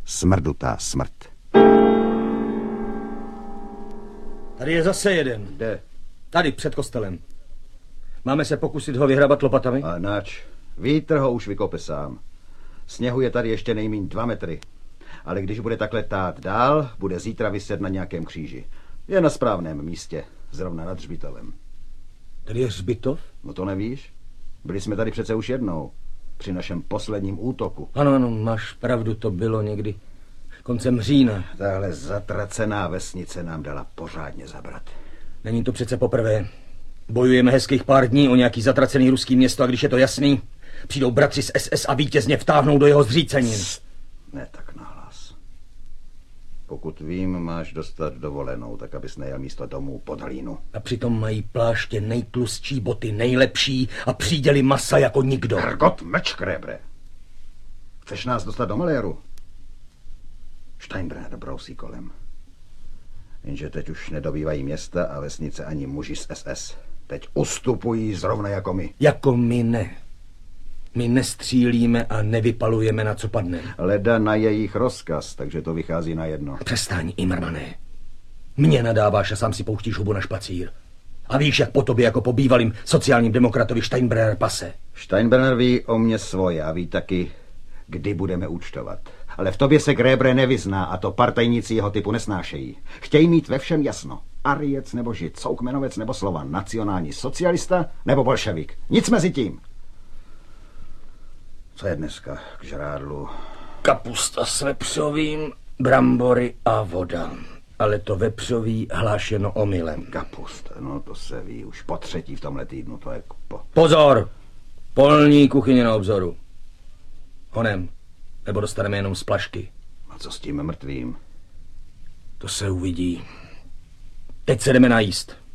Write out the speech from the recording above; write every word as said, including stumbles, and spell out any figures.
Smrdutá smrt. Tady je zase jeden. Kde? Tady, před kostelem. Máme se pokusit ho vyhrabat lopatami? A nač? Vítr ho už vykope sám. Sněhu je tady ještě nejméně dva metry. Ale když bude takhle tát dál, bude zítra vyset na nějakém kříži. Je na správném místě, zrovna nad hřbitovem. Tady je hřbitov? No to nevíš? Byli jsme tady přece už jednou. Při našem posledním útoku. Ano, ano, máš pravdu, to bylo někdy koncem října. Tahle zatracená vesnice nám dala pořádně zabrat. Není to přece poprvé. Bojujeme hezkých pár dní o nějaký zatracený ruský město a když je to jasný, přijdou bratři z S S a vítězně vtáhnou do jeho zřícenin. Ne tak nahlas. Pokud vím, máš dostat dovolenou, tak abys nejel místo domů pod hlínu. A přitom mají pláště nejtlustší, boty nejlepší a příděly masa jako nikdo. Hergot meč, Krébre. Chceš nás dostat do maléru? Steinbrenner brousí kolem. Jenže teď už nedobývají města a vesnice ani muži z S S. Teď ustupují zrovna jako my. Jako my ne. My nestřílíme a nevypalujeme, na co padne. Leda na jejich rozkaz, takže to vychází na jedno. Přestaň, Immermane. Mě nadáváš a sám si pouštíš hubu na špacír. A víš, jak po tobě jako po bývalým sociálním demokratovi Steinbrenner pase. Steinbrenner ví o mě svoje a ví taky, kdy budeme účtovat. Ale v tobě se Grébre nevyzná a to partajníci jeho typu nesnášejí. Chtějí mít ve všem jasno. Ariec nebo Žid, Coukmenovec nebo Slovan, nacionální socialista nebo bolševik. Nic mezi tím. Co je dneska k žrádlu? Kapusta s vepřovým, brambory a voda. Ale to vepřový hlášeno omylem. Kapust, no to se ví už po třetí v tomhle týdnu, to je po... Pozor! Polní kuchyně na obzoru. Honem, nebo dostaneme jenom z plašky. A co s tím mrtvým? To se uvidí. Teď se jdeme najíst.